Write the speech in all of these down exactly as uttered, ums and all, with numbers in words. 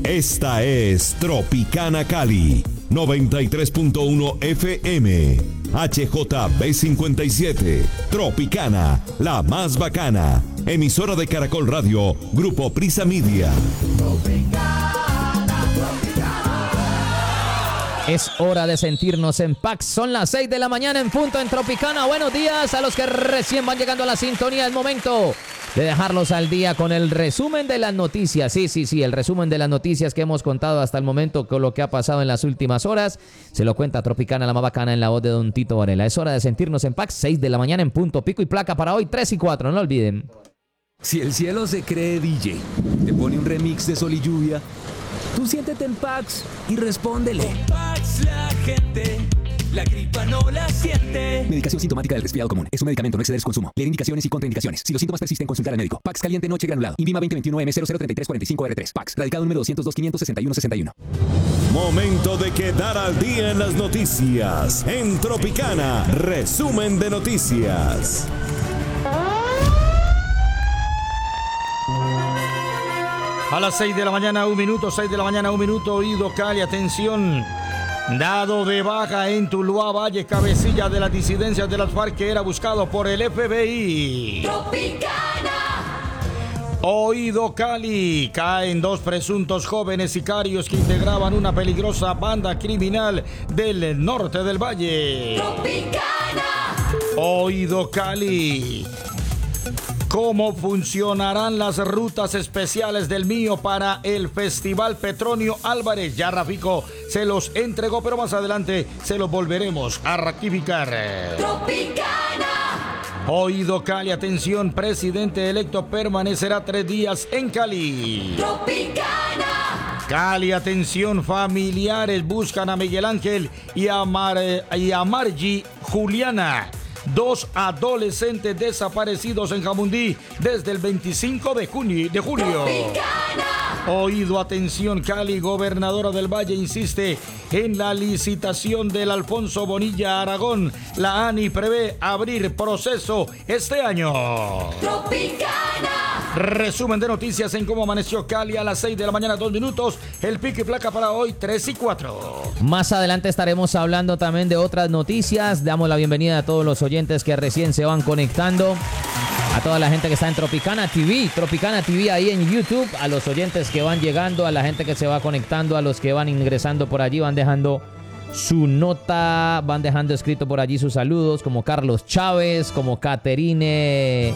Esta es Tropicana Cali, noventa y tres punto uno F M, H J B cincuenta y siete, Tropicana, la más bacana, emisora de Caracol Radio, Grupo Prisa Media. Tropicana, Tropicana. Es hora de sentirnos en paz. Son las seis de la mañana en punto en Tropicana. Buenos días a los que recién van llegando a la sintonía. Es momento de dejarlos al día con el resumen de las noticias. Sí, sí, sí, el resumen de las noticias que hemos contado hasta el momento con lo que ha pasado en las últimas horas. Se lo cuenta Tropicana, la más bacana, en la voz de Don Tito Varela. Es hora de sentirnos en paz. seis de la mañana en punto, pico y placa para hoy, tres y cuatro, no olviden. Si el cielo se cree D J, te pone un remix de Sol y Lluvia, tú siéntete en Pax y respóndele. Con Pax la gente, la gripa no la siente. Medicación sintomática del resfriado común. Es un medicamento, no exceder su consumo. Leer indicaciones y contraindicaciones. Si los síntomas persisten, consultar al médico. Pax caliente noche granulado. Invima veinte veintiuno M cero cero treinta y tres cuarenta y cinco R tres. Pax. Radicado número doscientos dos quinientos sesenta y uno sesenta y uno. Momento de quedar al día en las noticias. En Tropicana, resumen de noticias. A las seis de la mañana, un minuto, seis de la mañana, un minuto, oído Cali, atención. Dado de baja en Tuluá Valle, cabecilla de las disidencias de las FARC, que era buscado por el F B I. Tropicana. Oído Cali, caen dos presuntos jóvenes sicarios que integraban una peligrosa banda criminal del norte del valle. Tropicana. Oído Cali. ¿Cómo funcionarán las rutas especiales del Mío para el Festival Petronio Álvarez? Ya Rafico se los entregó, pero más adelante se los volveremos a rectificar. Tropicana. Oído Cali, atención, presidente electo permanecerá tres días en Cali. Tropicana. Cali, atención, familiares buscan a Miguel Ángel y a, Mar, y a Margie Juliana. Dos adolescentes desaparecidos en Jamundí desde el veinticinco de junio. De julio. Tropicana. Oído, atención, Cali, gobernadora del Valle insiste en la licitación del Alfonso Bonilla Aragón. La ANI prevé abrir proceso este año. Tropicana. Resumen de noticias en cómo amaneció Cali a las seis de la mañana, dos minutos. El pico y placa para hoy, tres y cuatro. Más adelante estaremos hablando también de otras noticias. Damos la bienvenida a todos los oyentes que recién se van conectando. A toda la gente que está en Tropicana T V, Tropicana T V ahí en YouTube, a los oyentes que van llegando, a la gente que se va conectando, a los que van ingresando por allí, van dejando su nota, van dejando escrito por allí sus saludos, como Carlos Chávez, como Caterine,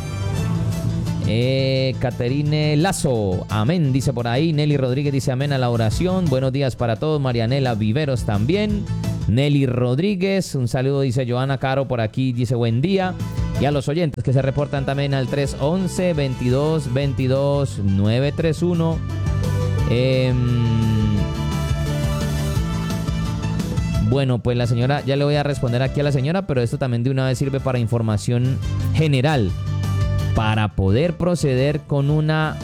eh, Caterine Lazo, amén, dice por ahí. Nelly Rodríguez dice amén a la oración. Buenos días para todos. Marianela Viveros también. Nelly Rodríguez, un saludo, dice Joana Caro por aquí, dice buen día. Y a los oyentes que se reportan también al tres once, veintidós, veintidós, nueve treinta y uno. Eh, bueno, pues la señora, ya le voy a responder aquí a la señora, pero esto también de una vez sirve para información general, para poder proceder con una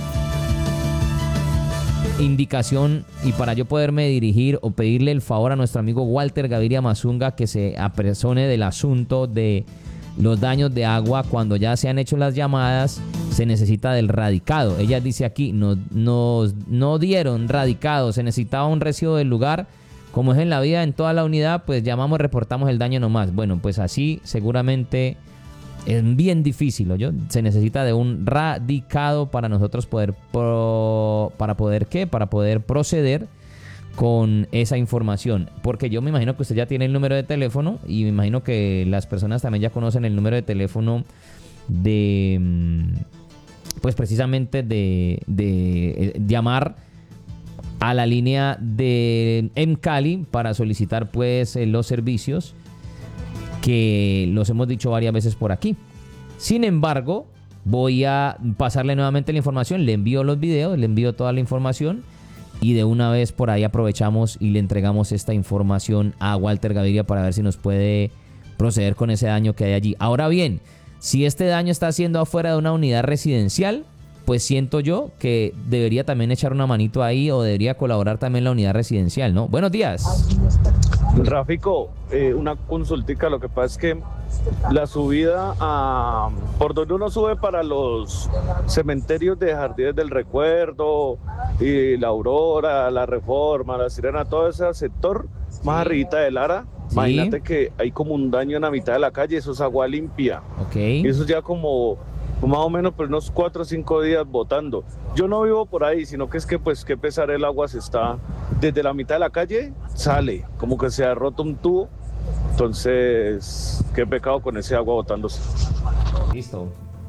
indicación y para yo poderme dirigir o pedirle el favor a nuestro amigo Walter Gaviria Mazunga que se apersone del asunto de los daños de agua. Cuando ya se han hecho las llamadas, se necesita del radicado. Ella dice aquí, nos, nos no dieron radicado, se necesitaba un recibo del lugar. Como es en la vida, en toda la unidad, pues llamamos, reportamos el daño nomás. Bueno, pues así seguramente es bien difícil, ¿oyó? Se necesita de un radicado para nosotros poder, pro, para poder, ¿qué? Para poder proceder con esa información, porque yo me imagino que usted ya tiene el número de teléfono y me imagino que las personas también ya conocen el número de teléfono de, pues precisamente de, de, de llamar a la línea de M Cali para solicitar pues los servicios que los hemos dicho varias veces por aquí. Sin embargo, voy a pasarle nuevamente la información, le envío los videos, le envío toda la información. Y de una vez por ahí aprovechamos y le entregamos esta información a Walter Gaviria para ver si nos puede proceder con ese daño que hay allí. Ahora bien, si este daño está siendo afuera de una unidad residencial, pues siento yo que debería también echar una manito ahí o debería colaborar también la unidad residencial, ¿no? Buenos días. Rafico, eh, una consultica, lo que pasa es que la subida a, por donde uno sube para los cementerios de Jardines del Recuerdo y la Aurora, la Reforma, la Sirena, todo ese sector, más arribita de Lara, sí. Imagínate que hay como un daño en la mitad de la calle, eso es agua limpia. Okay. Y eso ya como más o menos por unos cuatro o cinco días botando. Yo no vivo por ahí, sino que es que pues qué pesar, el agua se está, desde la mitad de la calle sale, como que se ha roto un tubo, entonces qué pecado con ese agua botándose. Listo.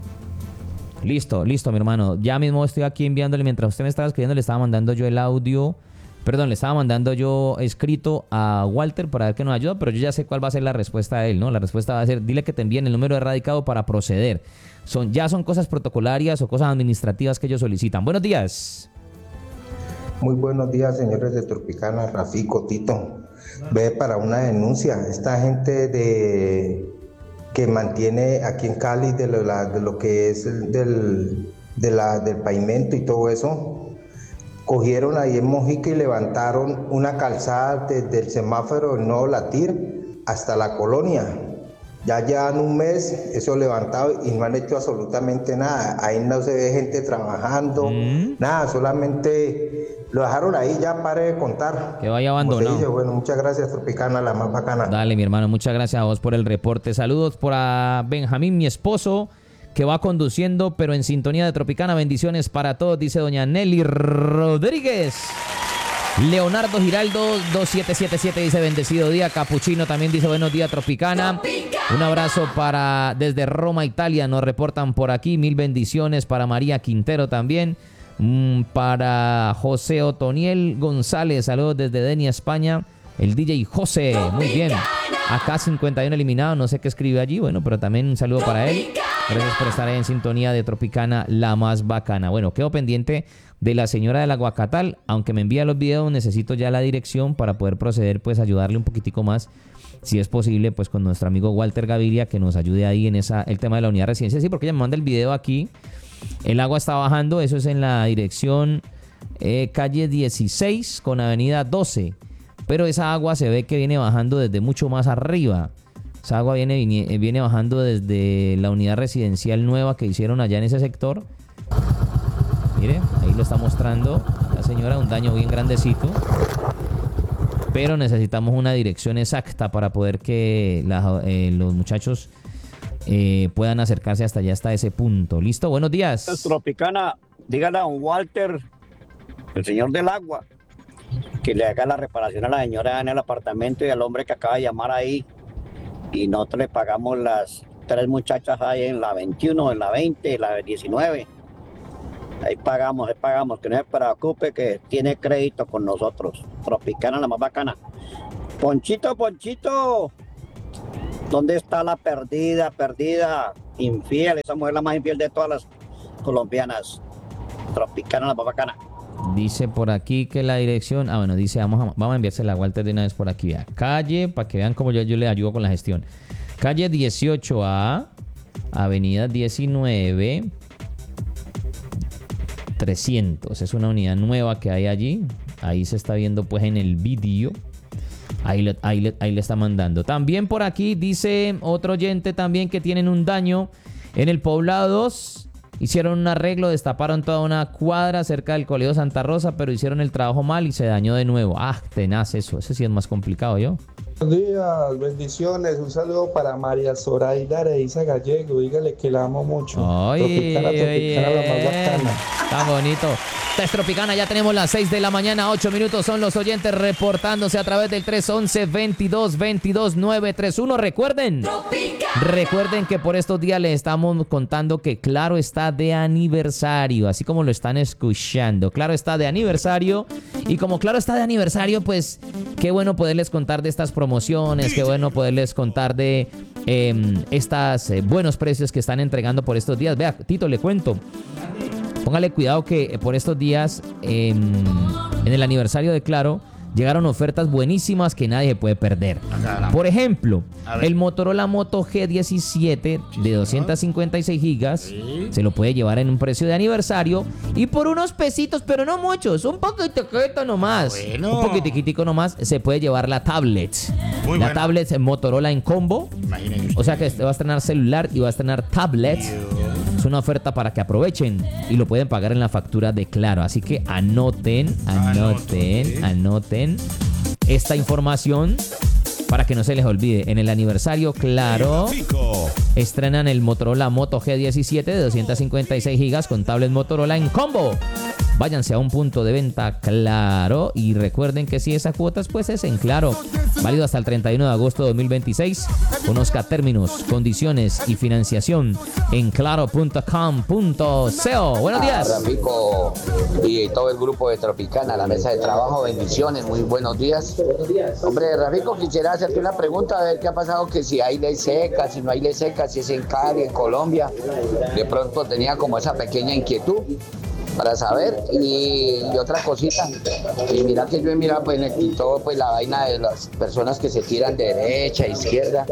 Listo, listo, mi hermano. Ya mismo estoy aquí enviándole, mientras usted me estaba escribiendo, le estaba mandando yo el audio, perdón, le estaba mandando yo escrito a Walter para ver que nos ayuda, pero yo ya sé cuál va a ser la respuesta de él, ¿no? La respuesta va a ser, dile que te envíen el número de radicado para proceder. Son, ya son cosas protocolarias o cosas administrativas que ellos solicitan. Buenos días. Muy buenos días, señores de Tropicana, Rafico, Tito. Ve para una denuncia. Esta gente de que mantiene aquí en Cali de lo, la, de lo que es el, del, de la, del pavimento y todo eso, cogieron ahí en Mojica y levantaron una calzada desde el semáforo del Nuevo Latir hasta la colonia. Ya llevan un mes eso levantado y no han hecho absolutamente nada. Ahí no se ve gente trabajando, mm. nada, solamente lo dejaron ahí, ya pare de contar. Que vaya abandonado. Dice, bueno, muchas gracias, Tropicana, la más bacana. Dale, mi hermano, muchas gracias a vos por el reporte. Saludos por a Benjamín, mi esposo, que va conduciendo, pero en sintonía de Tropicana. Bendiciones para todos, dice doña Nelly Rodríguez. Leonardo Giraldo dos siete siete siete dice bendecido día. Capuchino también dice buenos días, Tropicana. Tropicana. Un abrazo para desde Roma, Italia, nos reportan por aquí. Mil bendiciones para María Quintero también. Mm, para José Otoniel González, saludos desde Denia, España. El D J José, Tropicana. Muy bien. Acá cincuenta y uno eliminado, no sé qué escribe allí, bueno, pero también un saludo Tropicana. Para él. Gracias por estar ahí en sintonía de Tropicana, la más bacana. Bueno, quedo pendiente de la señora del Aguacatal, aunque me envía los videos, necesito ya la dirección para poder proceder, pues ayudarle un poquitico más, si es posible, pues con nuestro amigo Walter Gaviria, que nos ayude ahí en esa el tema de la unidad de residencia. Sí, porque ella me manda el video aquí, el agua está bajando, eso es en la dirección eh, calle dieciséis con avenida doce, pero esa agua se ve que viene bajando desde mucho más arriba. Esa agua viene, viene, viene bajando desde la unidad residencial nueva que hicieron allá en ese sector. Mire, ahí lo está mostrando la señora, un daño bien grandecito. Pero necesitamos una dirección exacta para poder que la, eh, los muchachos eh, puedan acercarse hasta allá, hasta ese punto. ¿Listo? Buenos días. Tropicana, dígale a un Walter, el señor del agua, que le haga la reparación a la señora en el apartamento y al hombre que acaba de llamar ahí. Y nosotros le pagamos las tres muchachas ahí en la veintiuno, en la veinte, en la diecinueve. Ahí pagamos, ahí pagamos, que no se preocupe que tiene crédito con nosotros. Tropicana, la más bacana. Ponchito, Ponchito, ¿dónde está la perdida, perdida, infiel? Esa mujer la más infiel de todas las colombianas. Tropicana, la más bacana. Dice por aquí que la dirección, ah bueno, dice, vamos a, vamos a enviársela a Walter de una vez por aquí. Vea. Calle, para que vean cómo yo, yo le ayudo con la gestión. Calle dieciocho A, avenida diecinueve, trescientos. Es una unidad nueva que hay allí. Ahí se está viendo pues en el vídeo. Ahí le, ahí, le, ahí le está mandando. También por aquí dice otro oyente también que tienen un daño en el Poblado dos. Hicieron un arreglo, destaparon toda una cuadra cerca del Colegio Santa Rosa, pero hicieron el trabajo mal y se dañó de nuevo. Ah, tenaz eso. Ese sí es más complicado, ¿yo? Buenos días, bendiciones. Un saludo para María Zoraida Areiza Gallego. Dígale que la amo mucho. Ay, Tropicana, Tropicana, la más bacana. Tan bonito. Esta es Tropicana, ya tenemos las seis de la mañana, ocho minutos son los oyentes reportándose a través del tres once, veintidós, veintidós, nueve treinta y uno. Recuerden, Tropicana. Recuerden que por estos días les estamos contando que Claro está de aniversario, así como lo están escuchando. Claro está de aniversario y como Claro está de aniversario, pues qué bueno poderles contar de estas promociones, qué bueno poderles contar de eh, estas eh, buenos precios que están entregando por estos días. Vea, Tito, le cuento. Póngale cuidado que por estos días, eh, en el aniversario de Claro, llegaron ofertas buenísimas que nadie puede perder. Por ejemplo, el Motorola Moto G diecisiete de doscientos cincuenta y seis gigas sí. se lo puede llevar en un precio de aniversario y por unos pesitos, pero no muchos, un poquitico nomás, bueno. un poquitico nomás, se puede llevar la tablet. Muy la buena. tablet Motorola en combo. Imagínate. O sea que va a estrenar celular y va a estrenar tablet. Es una oferta para que aprovechen y lo pueden pagar en la factura de Claro. Así que anoten, anoten, anoten esta información para que no se les olvide. En el aniversario Claro estrenan el Motorola Moto G diecisiete de doscientos cincuenta y seis gigas con tablet Motorola en combo. Váyanse a un punto de venta Claro y recuerden que si esas cuotas pues es en Claro. Válido hasta el treinta y uno de agosto de dos mil veintiséis. Conozca términos, condiciones y financiación en claro punto com punto co. Buenos días. Ah, Rafico y todo el grupo de Tropicana, la mesa de trabajo, bendiciones, muy buenos días. Hombre, Rafico, quisiera hacerte una pregunta, a ver qué ha pasado, que si hay ley seca, si no hay ley seca, si es en Cali, en Colombia. De pronto tenía como esa pequeña inquietud para saber. Y, y otra cosita, y mira que yo he mirado pues, en todo pues la vaina de las personas que se tiran de derecha, izquierda,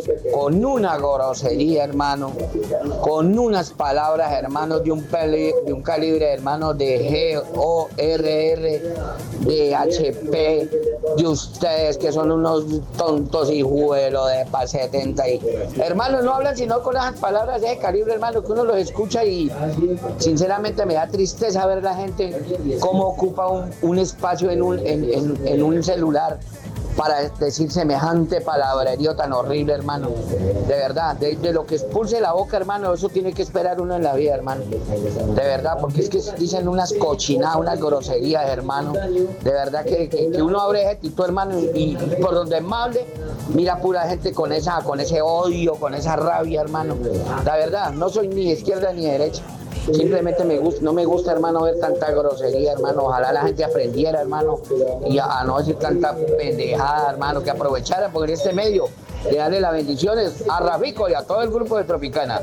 con una grosería, hermano, con unas palabras, hermano, de un, peli, de un calibre, hermano, de G O R R, de H P, de ustedes que son unos tontos hijuelos de pa' setenta y... Hermano, no hablan sino con esas palabras de ese calibre, hermano, que uno los escucha y sinceramente me da tristeza ver la gente cómo ocupa un, un espacio en un, en, en, en un celular para decir semejante palabrerío tan horrible, hermano. De verdad, de, de lo que expulse la boca, hermano, eso tiene que esperar uno en la vida, hermano. De verdad, porque es que dicen unas cochinadas, unas groserías, hermano. De verdad que, que, que uno abre ese tito, hermano, y, y por donde más hable, mira pura gente con esa, con ese odio, con esa rabia, hermano. La verdad, no soy ni de izquierda ni de derecha. Simplemente me gusta, no me gusta, hermano, ver tanta grosería, hermano. Ojalá la gente aprendiera, hermano, y a, a no decir tanta pendejada, hermano, que aprovechara por este medio de darle las bendiciones a Rafico y a todo el grupo de Tropicana.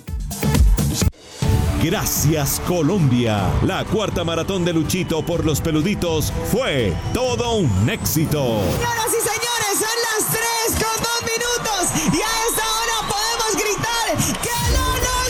Gracias, Colombia. La cuarta maratón de Luchito por los peluditos fue todo un éxito. Señoras y señores, son las tres con dos minutos y a esta hora podemos gritar que lo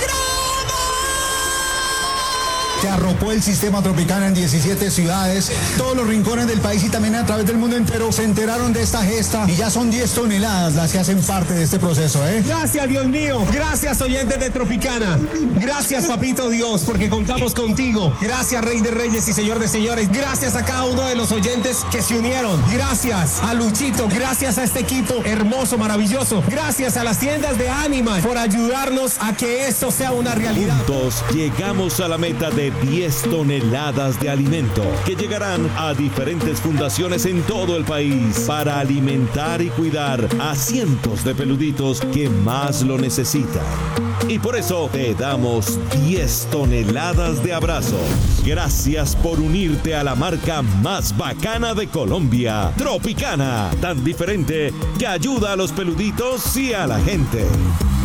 que arropó el sistema Tropicana en diecisiete ciudades, todos los rincones del país y también a través del mundo entero se enteraron de esta gesta y ya son diez toneladas las que hacen parte de este proceso, ¿eh? Gracias, Dios mío. Gracias, oyentes de Tropicana. Gracias, papito Dios, porque contamos contigo. Gracias, Rey de Reyes y Señor de Señores. Gracias a cada uno de los oyentes que se unieron. Gracias a Luchito. Gracias a este equipo hermoso, maravilloso. Gracias a las tiendas de Animal por ayudarnos a que esto sea una realidad. Juntos llegamos a la meta de diez toneladas de alimento que llegarán a diferentes fundaciones en todo el país para alimentar y cuidar a cientos de peluditos que más lo necesitan. Y por eso te damos diez toneladas de abrazos. Gracias por unirte a la marca más bacana de Colombia, Tropicana, tan diferente que ayuda a los peluditos y a la gente.